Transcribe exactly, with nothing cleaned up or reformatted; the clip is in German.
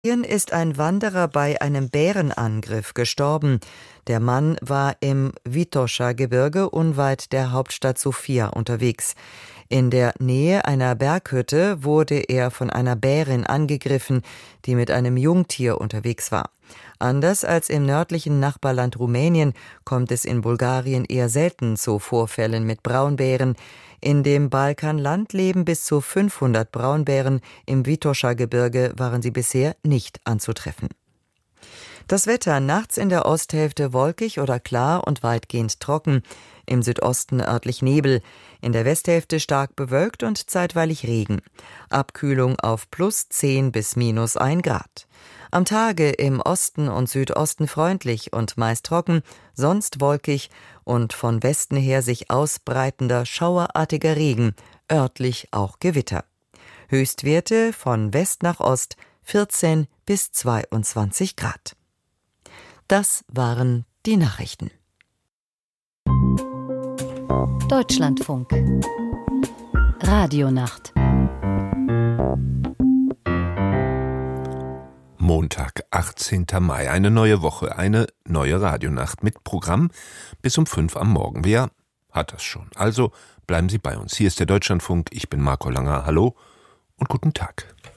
Ist ein Wanderer bei einem Bärenangriff gestorben. Der Mann war im Vitosha-Gebirge unweit der Hauptstadt Sofia unterwegs. In der Nähe einer Berghütte wurde er von einer Bärin angegriffen, die mit einem Jungtier unterwegs war. Anders als im nördlichen Nachbarland Rumänien kommt es in Bulgarien eher selten zu Vorfällen mit Braunbären. In dem Balkanland leben bis zu fünfhundert Braunbären, im Vitosha-Gebirge waren sie bisher nicht anzutreffen. Das Wetter: nachts in der Osthälfte wolkig oder klar und weitgehend trocken, im Südosten örtlich Nebel, in der Westhälfte stark bewölkt und zeitweilig Regen. Abkühlung auf plus zehn bis minus ein Grad. Am Tage im Osten und Südosten freundlich und meist trocken, sonst wolkig und von Westen her sich ausbreitender, schauerartiger Regen, örtlich auch Gewitter. Höchstwerte von West nach Ost vierzehn bis zweiundzwanzig Grad. Das waren die Nachrichten. Deutschlandfunk Radionacht. Montag, achtzehnter Mai, eine neue Woche, eine neue Radionacht mit Programm bis um fünf am Morgen. Wer hat das schon? Also bleiben Sie bei uns. Hier ist der Deutschlandfunk, ich bin Marco Langer, hallo und guten Tag.